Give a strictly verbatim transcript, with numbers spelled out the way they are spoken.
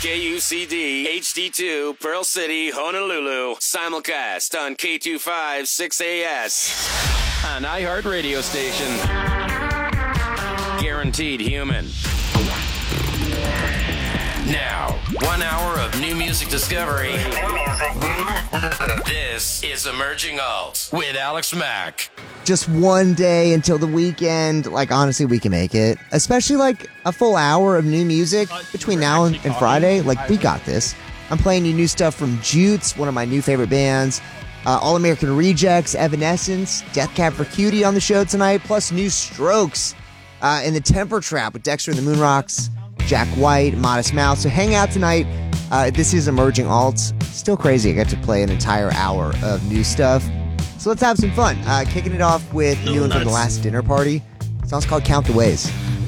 K U C D, H D two, Pearl City, Honolulu. Simulcast on K two five six A S. An iHeartRadio station. Guaranteed human. Now, one hour of new music discovery. This is Emerging Alt with Alex Mack. Just one day until the weekend. Like, honestly, we can make it. Especially, like, a full hour of new music between now and, and Friday. Like, we got this. I'm playing you new stuff from Jutes, one of my new favorite bands. Uh, All American Rejects, Evanescence, Death Cab for Cutie on the show tonight. Plus, new Strokes uh, in the Temper Trap with Dexter and the Moonrocks, Jack White, Modest Mouse. So hang out tonight. Uh, this is Emerging Alts. Still crazy. I got to play an entire hour of new stuff. So let's have some fun. Uh, kicking it off with new one from The Last Dinner Party. The song's called Count the Ways.